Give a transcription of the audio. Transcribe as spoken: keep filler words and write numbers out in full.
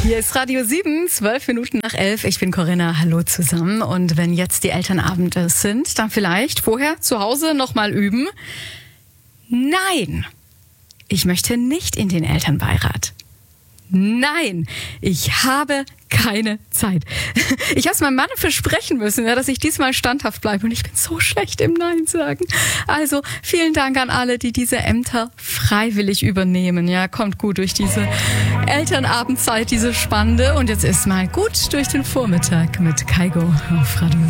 Hier ist Radio sieben, zwölf Minuten nach elf. Ich bin Corinna. Hallo zusammen. Und wenn jetzt die Elternabende sind, dann vielleicht vorher zu Hause nochmal üben. Nein, ich möchte nicht in den Elternbeirat. Nein, ich habe keine Zeit. Ich habe es meinem Mann versprechen müssen, ja, dass ich diesmal standhaft bleibe. Und ich bin so schlecht im Nein sagen. Also vielen Dank an alle, die diese Ämter freiwillig übernehmen. Ja, kommt gut durch diese Elternabendzeit, diese spannende. Und jetzt ist mal gut durch den Vormittag mit Kaigo auf Radio